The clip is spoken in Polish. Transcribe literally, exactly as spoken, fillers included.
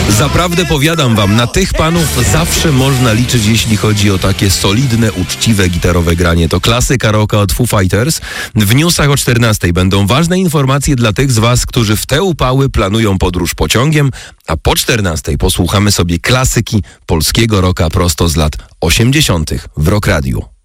Zaprawdę powiadam wam, na tych panów zawsze można liczyć, jeśli chodzi o takie solidne, uczciwe gitarowe granie. To klasyka rocka od Foo Fighters. W newsach o czternastej będą ważne informacje dla tych z was, którzy w te upały planują podróż pociągiem, a po czternastej posłuchamy sobie klasyki polskiego rocka prosto z lat osiemdziesiątych w Rock Radio.